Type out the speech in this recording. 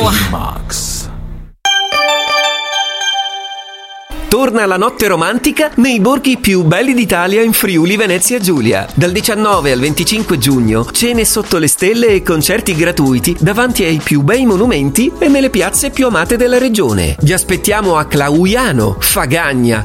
Max. Torna la notte romantica nei borghi più belli d'Italia in Friuli Venezia Giulia. Dal 19 al 25 giugno, cene sotto le stelle e concerti gratuiti davanti ai più bei monumenti e nelle piazze più amate della regione. Vi aspettiamo a Clauiano, Fagagna,